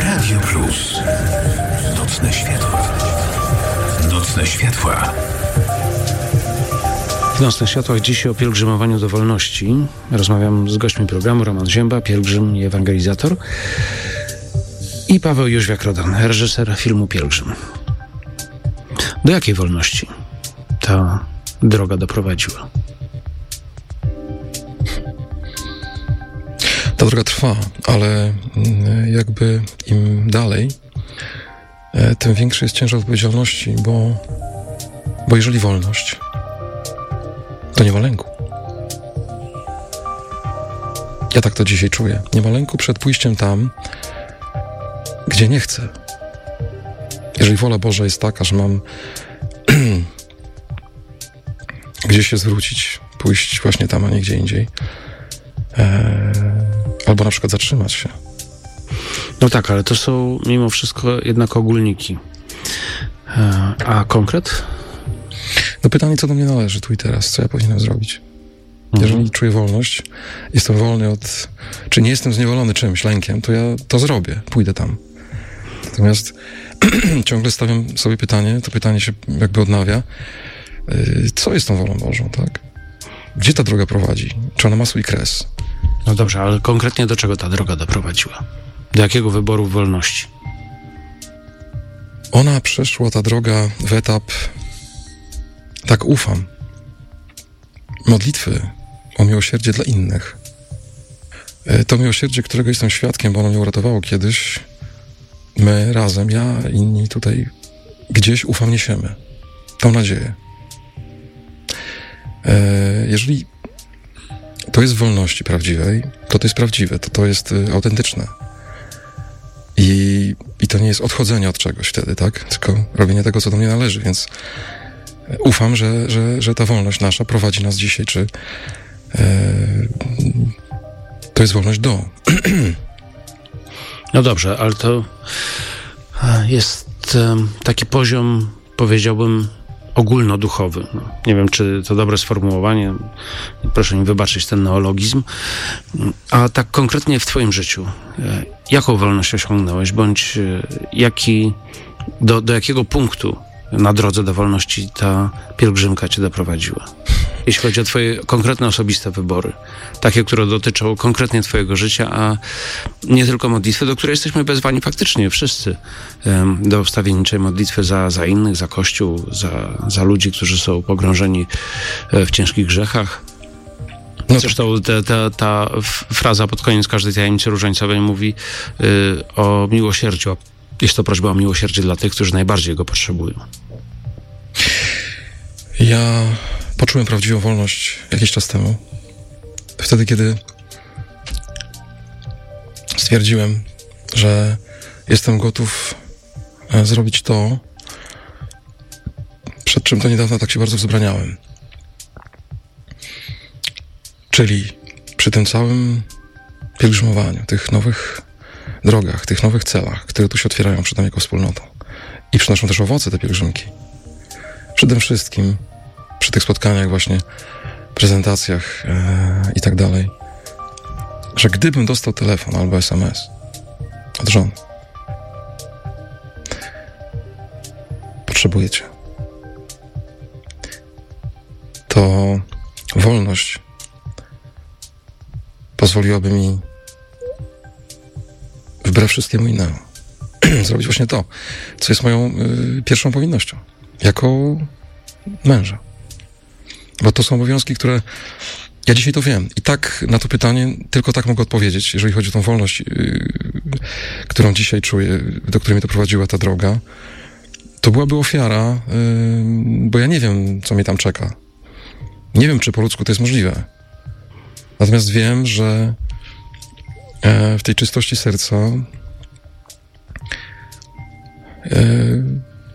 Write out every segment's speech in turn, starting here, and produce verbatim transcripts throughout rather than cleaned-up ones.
Radio Plus. Nocne światła. Nocne światła. W Nocnych Światłach dziś o pielgrzymowaniu do wolności. Rozmawiam z gośćmi programu Roman Zięba, pielgrzym i ewangelizator, i Paweł Jóźwiak-Rodan, reżyser filmu Pielgrzym. Do jakiej wolności ta droga doprowadziła? Ta droga trwa, ale jakby im dalej, tym większy jest ciężar odpowiedzialności, bo, bo jeżeli wolność, to nie ma lęku. Ja tak to dzisiaj czuję. Nie ma lęku przed pójściem tam, gdzie nie chcę. Jeżeli wola Boża jest taka, że mam gdzie się zwrócić, pójść właśnie tam, a nie gdzie indziej, eee, albo na przykład zatrzymać się. No tak, ale to są mimo wszystko jednak ogólniki. Eee, a konkret? No pytanie, co do mnie należy tu i teraz, co ja powinienem zrobić? Mhm. Jeżeli czuję wolność, jestem wolny od... czy nie jestem zniewolony czymś, lękiem, to ja to zrobię, pójdę tam. Natomiast ciągle stawiam sobie pytanie, to pytanie się jakby odnawia, yy, co jest tą wolą Bożą, tak? Gdzie ta droga prowadzi? Czy ona ma swój kres? No dobrze, ale konkretnie do czego ta droga doprowadziła? Do jakiego wyboru wolności? Ona przeszła, ta droga, w etap, tak ufam, modlitwy o miłosierdzie dla innych. To miłosierdzie, którego jestem świadkiem, bo ono mnie uratowało kiedyś, my razem, ja, inni tutaj, gdzieś ufam niesiemy. Tą nadzieję. Jeżeli to jest w wolności prawdziwej, to to jest prawdziwe, to to jest autentyczne. I, i to nie jest odchodzenie od czegoś wtedy, tak? Tylko robienie tego, co do mnie należy, więc ufam, że, że, że ta wolność nasza prowadzi nas dzisiaj, czy e, to jest wolność do. No dobrze, ale to jest taki poziom, powiedziałbym, ogólnoduchowy. No, nie wiem, czy to dobre sformułowanie, proszę mi wybaczyć ten neologizm, a tak konkretnie w twoim życiu, jaką wolność osiągnąłeś, bądź jaki, do, do jakiego punktu na drodze do wolności ta pielgrzymka cię doprowadziła? Jeśli chodzi o twoje konkretne, osobiste wybory, takie, które dotyczą konkretnie twojego życia, a nie tylko modlitwy, do której jesteśmy wezwani faktycznie wszyscy, do wstawienniczej modlitwy za, za innych, za Kościół, za, za ludzi, którzy są pogrążeni w ciężkich grzechach. No zresztą te, te, ta fraza pod koniec każdej tajemnicy różańcowej mówi y, o miłosierdziu. Jest to prośba o miłosierdzie dla tych, którzy najbardziej go potrzebują. Ja poczułem prawdziwą wolność jakiś czas temu. Wtedy, kiedy stwierdziłem, że jestem gotów zrobić to, przed czym do niedawna tak się bardzo wzbraniałem. Czyli przy tym całym pielgrzymowaniu, tych nowych drogach, tych nowych celach, które tu się otwierają przed nami jako wspólnotą i przynoszą też owoce te pielgrzymki. Przede wszystkim przy tych spotkaniach właśnie, prezentacjach e, i tak dalej, że gdybym dostał telefon albo es em es od żony, potrzebuję cię, to wolność pozwoliłaby mi wbrew wszystkiemu innemu zrobić właśnie to, co jest moją y, pierwszą powinnością jako męża. Bo to są obowiązki, które ja dzisiaj to wiem. I tak na to pytanie tylko tak mogę odpowiedzieć, jeżeli chodzi o tą wolność, yy, którą dzisiaj czuję, do której mnie doprowadziła ta droga. To byłaby ofiara, yy, bo ja nie wiem, co mnie tam czeka. Nie wiem, czy po ludzku to jest możliwe. Natomiast wiem, że yy, w tej czystości serca yy,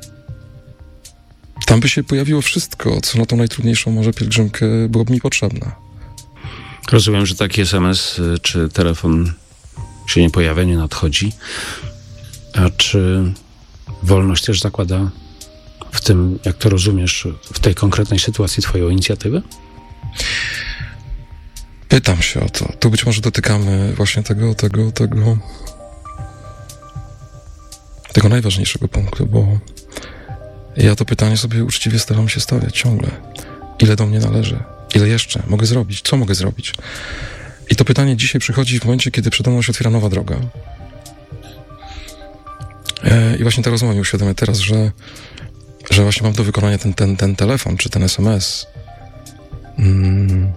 tam by się pojawiło wszystko, co na tą najtrudniejszą może pielgrzymkę byłoby mi potrzebne. Rozumiem, że taki es em es czy telefon się nie pojawia, nie nadchodzi. A czy wolność też zakłada w tym, jak to rozumiesz, w tej konkretnej sytuacji twoją inicjatywę? Pytam się o to. Tu być może dotykamy właśnie tego, tego, tego tego najważniejszego punktu, bo ja to pytanie sobie uczciwie staram się stawiać ciągle. Ile do mnie należy? Ile jeszcze mogę zrobić? Co mogę zrobić? I to pytanie dzisiaj przychodzi w momencie, kiedy przede mną się otwiera nowa droga. I właśnie ta rozmowa mi uświadamia teraz, że, że właśnie mam do wykonania ten, ten, ten telefon, czy ten es em es. Hmm.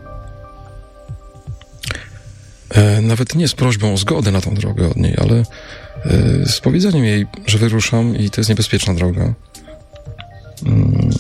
E, nawet nie z prośbą o zgodę na tą drogę od niej, ale e, z powiedzeniem jej, że wyruszam i to jest niebezpieczna droga. Hmm.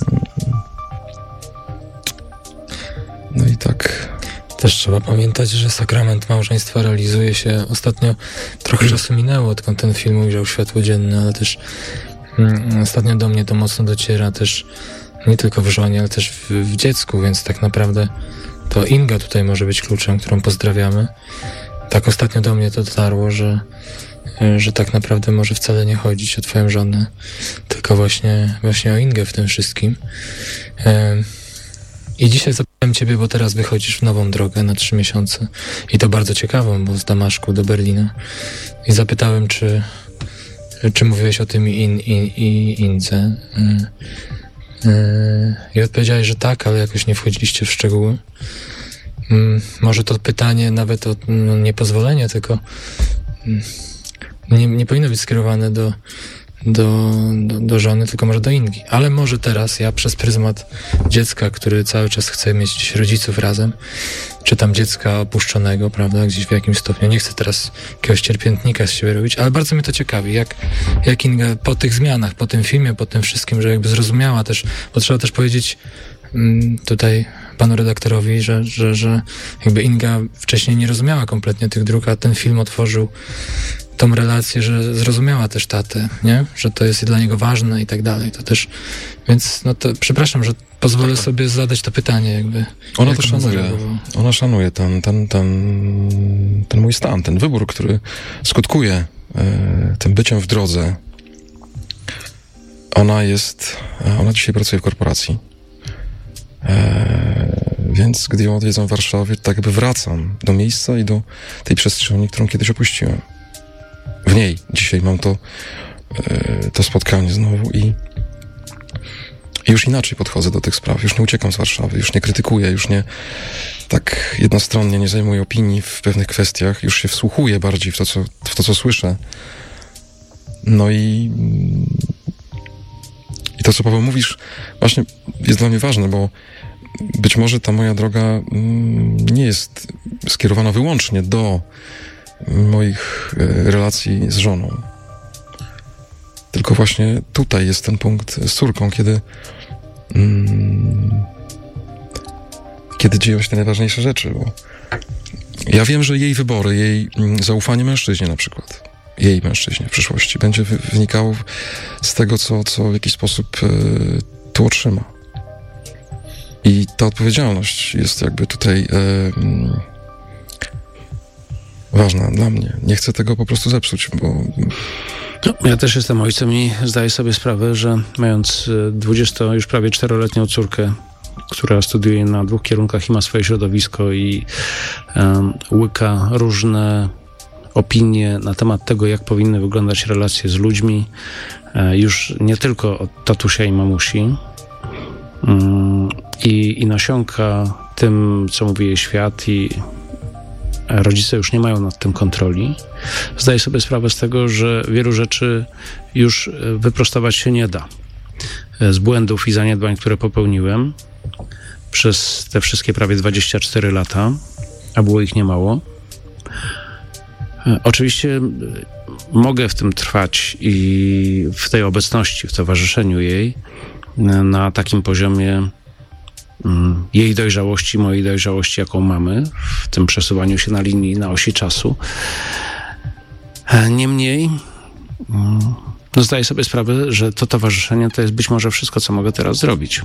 No i tak... Też trzeba pamiętać, że sakrament małżeństwa realizuje się ostatnio, trochę czasu minęło, odkąd ten film ujrzał światło dzienne, ale też mm, ostatnio do mnie to mocno dociera też nie tylko w żonie, ale też w, w dziecku, więc tak naprawdę to Inga tutaj może być kluczem, którą pozdrawiamy. Tak ostatnio do mnie to dotarło, że, że tak naprawdę może wcale nie chodzić o twoją żonę, tylko właśnie, właśnie o Ingę w tym wszystkim. Ehm, I dzisiaj zapytałem ciebie, bo teraz wychodzisz w nową drogę na trzy miesiące i to bardzo ciekawą, bo z Damaszku do Berlina. I zapytałem, czy, czy mówiłeś o tym in, in, in, Indze. Yy, yy, I odpowiedziałeś, że tak, ale jakoś nie wchodziliście w szczegóły. Yy, może to pytanie nawet o no, niepozwolenie, tylko yy, nie, nie powinno być skierowane do Do, do, do żony, tylko może do Ingi. Ale może teraz ja przez pryzmat dziecka, który cały czas chce mieć gdzieś rodziców razem, czy tam dziecka opuszczonego, prawda, gdzieś w jakimś stopniu. Nie chcę teraz jakiegoś cierpiętnika z siebie robić, ale bardzo mnie to ciekawi, jak, jak Inga po tych zmianach, po tym filmie, po tym wszystkim, że jakby zrozumiała też, bo trzeba też powiedzieć mm, tutaj panu redaktorowi, że, że, że jakby Inga wcześniej nie rozumiała kompletnie tych dróg, a ten film otworzył tą relację, że zrozumiała też tatę, nie? Że to jest dla niego ważne i tak dalej. To też, więc no to przepraszam, że pozwolę sobie zadać to pytanie jakby. Ona to szanuje. Ona szanuje ten, ten, ten, ten mój stan, ten wybór, który skutkuje e, tym byciem w drodze. Ona jest, ona dzisiaj pracuje w korporacji. E, więc gdy ją odwiedzam w Warszawie, tak jakby wracam do miejsca i do tej przestrzeni, którą kiedyś opuściłem. W niej dzisiaj mam to, e, to spotkanie znowu i, i już inaczej podchodzę do tych spraw. Już nie uciekam z Warszawy, już nie krytykuję, już nie tak jednostronnie nie zajmuję opinii w pewnych kwestiach, już się wsłuchuję bardziej w to, co, w to, co słyszę. No i, i to, co Paweł mówisz, właśnie jest dla mnie ważne, bo być może ta moja droga mm, nie jest skierowana wyłącznie do moich relacji z żoną. Tylko właśnie tutaj jest ten punkt z córką, kiedy mm, kiedy dzieją się te najważniejsze rzeczy, bo ja wiem, że jej wybory, jej zaufanie mężczyźnie na przykład, jej mężczyźnie w przyszłości będzie wynikało z tego, co, co w jakiś sposób e, tu otrzyma. I ta odpowiedzialność jest jakby tutaj e, ważna dla mnie. Nie chcę tego po prostu zepsuć, bo... No, ja też jestem ojcem i zdaję sobie sprawę, że mając dwudziesto, już prawie czteroletnią córkę, która studiuje na dwóch kierunkach i ma swoje środowisko i um, łyka różne opinie na temat tego, jak powinny wyglądać relacje z ludźmi, e, już nie tylko od tatusia i mamusi, um, i, i nasiąka tym, co mówi jej świat, i rodzice już nie mają nad tym kontroli. Zdaję sobie sprawę z tego, że wielu rzeczy już wyprostować się nie da. Z błędów i zaniedbań, które popełniłem przez te wszystkie prawie dwadzieścia cztery lata, a było ich niemało. Oczywiście mogę w tym trwać i w tej obecności, w towarzyszeniu jej na takim poziomie jej dojrzałości, mojej dojrzałości, jaką mamy w tym przesuwaniu się na linii, na osi czasu. Niemniej no zdaję sobie sprawę, że to towarzyszenie to jest być może wszystko, co mogę teraz zrobić.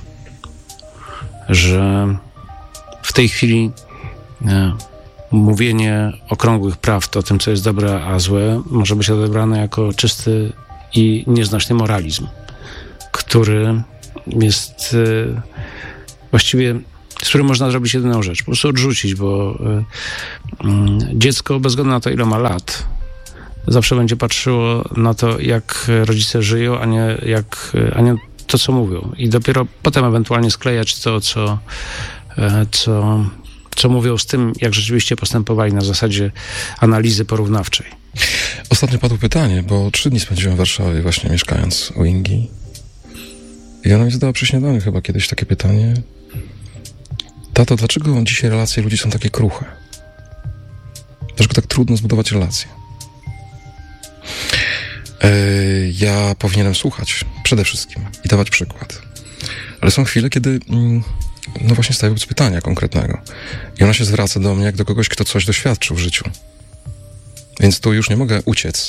Że w tej chwili nie, mówienie okrągłych prawd o tym, co jest dobre, a złe, może być odebrane jako czysty i nieznośny moralizm, który jest właściwie, z którym można zrobić jedyną rzecz, po prostu odrzucić, bo y, y, dziecko, bez względu na to, ile ma lat, zawsze będzie patrzyło na to, jak rodzice żyją, a nie, jak, a nie to, co mówią. I dopiero potem ewentualnie sklejać to, co, co, co mówią z tym, jak rzeczywiście postępowali na zasadzie analizy porównawczej. Ostatnio padło pytanie, bo trzy dni spędziłem w Warszawie właśnie mieszkając u Ingi. I ona mi zadała przy śniadaniu chyba kiedyś takie pytanie. Tato, dlaczego dzisiaj relacje ludzi są takie kruche? Dlaczego tak trudno zbudować relacje? Yy, ja powinienem słuchać przede wszystkim i dawać przykład. Ale są chwile, kiedy mm, no właśnie staję wobec pytania konkretnego. I ona się zwraca do mnie jak do kogoś, kto coś doświadczył w życiu. Więc tu już nie mogę uciec.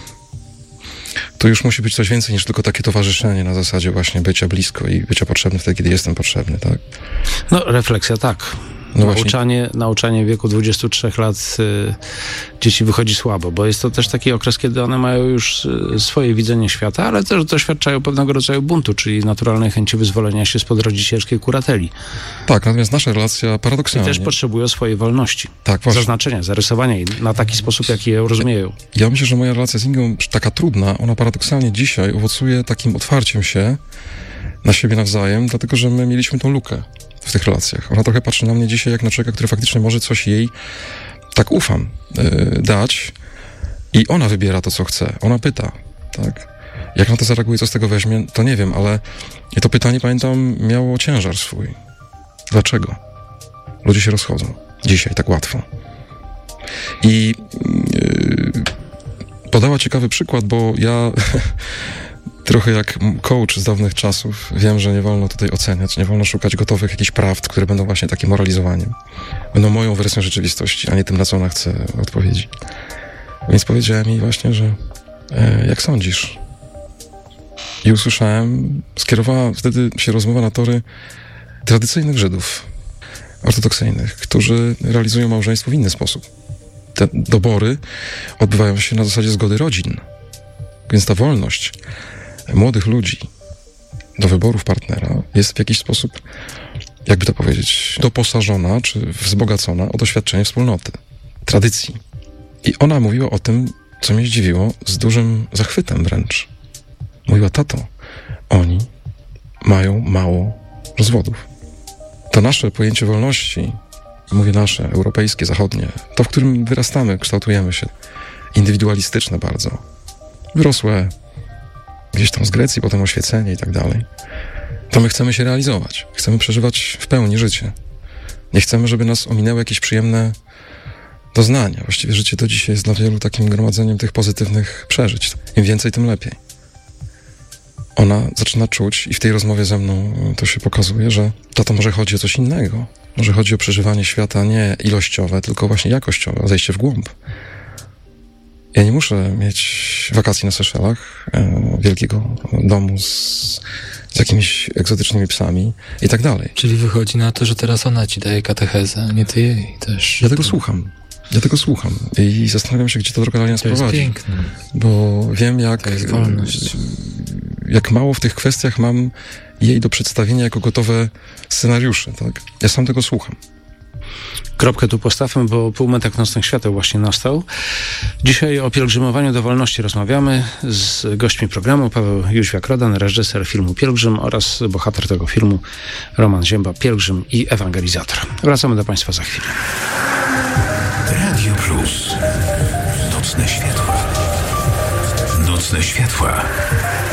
Tu już musi być coś więcej niż tylko takie towarzyszenie na zasadzie właśnie bycia blisko i bycia potrzebny wtedy, kiedy jestem potrzebny, tak? No, refleksja tak. No nauczanie, nauczanie w wieku dwudziestu trzech lat y, dzieci wychodzi słabo, bo jest to też taki okres, kiedy one mają już y, swoje widzenie świata, ale też doświadczają pewnego rodzaju buntu, czyli naturalnej chęci wyzwolenia się spod rodzicielskiej kurateli. Tak, natomiast nasza relacja I paradoksalnie... też potrzebują swojej wolności. Tak, właśnie. Zaznaczenia, zarysowania jej na taki sposób, jaki je rozumieją. Ja myślę, że moja relacja z Ingą, taka trudna, ona paradoksalnie dzisiaj owocuje takim otwarciem się na siebie nawzajem, dlatego, że my mieliśmy tą lukę w tych relacjach. Ona trochę patrzy na mnie dzisiaj jak na człowieka, który faktycznie może coś jej, tak ufam, yy, dać i ona wybiera to, co chce. Ona pyta, tak? Jak na to zareaguje, co z tego weźmie, to nie wiem, ale to pytanie, pamiętam, miało ciężar swój. Dlaczego? Ludzie się rozchodzą dzisiaj tak łatwo. I yy, podała ciekawy przykład, bo ja trochę jak coach z dawnych czasów wiem, że nie wolno tutaj oceniać, nie wolno szukać gotowych jakichś prawd, które będą właśnie takim moralizowaniem. Będą moją wersją rzeczywistości, a nie tym, na co ona chce odpowiedzi. Więc powiedziałem jej właśnie, że e, jak sądzisz? I usłyszałem, skierowała wtedy się rozmowa na tory tradycyjnych Żydów, ortodoksyjnych, którzy realizują małżeństwo w inny sposób. Te dobory odbywają się na zasadzie zgody rodzin. Więc ta wolność młodych ludzi do wyborów partnera jest w jakiś sposób, jakby to powiedzieć, doposażona czy wzbogacona o doświadczenie wspólnoty, tradycji. I ona mówiła o tym, co mnie zdziwiło, z dużym zachwytem wręcz. Mówiła, tato, oni mają mało rozwodów. To nasze pojęcie wolności, mówię nasze, europejskie, zachodnie, to, w którym wyrastamy, kształtujemy się, indywidualistyczne bardzo, wyrosłe gdzieś tam z Grecji, potem oświecenie i tak dalej, to my chcemy się realizować. Chcemy przeżywać w pełni życie. Nie chcemy, żeby nas ominęły jakieś przyjemne doznania. Właściwie życie do dzisiaj jest dla wielu takim gromadzeniem tych pozytywnych przeżyć. Im więcej, tym lepiej. Ona zaczyna czuć i w tej rozmowie ze mną to się pokazuje, że to może chodzi o coś innego. Może chodzi o przeżywanie świata nie ilościowe, tylko właśnie jakościowe, o zejście w głąb. Ja nie muszę mieć wakacji na Seszelach, e, wielkiego domu z, z jakimiś egzotycznymi psami i tak dalej. Czyli wychodzi na to, że teraz ona ci daje katechezę, a nie ty jej też. Ja tego słucham. Ja tego słucham. I zastanawiam się, gdzie to droga dalej nas prowadzi. To jest piękne. Bo wiem, jak, to jest wolność. jak mało w tych kwestiach mam jej do przedstawienia jako gotowe scenariusze. Tak? Ja sam tego słucham. Kropkę tu postawmy, bo półmetek nocnych świateł właśnie nastał. Dzisiaj o pielgrzymowaniu do wolności rozmawiamy z gośćmi programu. Paweł Jóźwiak-Rodan, reżyser filmu Pielgrzym oraz bohater tego filmu Roman Zięba, pielgrzym i ewangelizator. Wracamy do Państwa za chwilę. Radio Plus. Nocne światła. Nocne światła.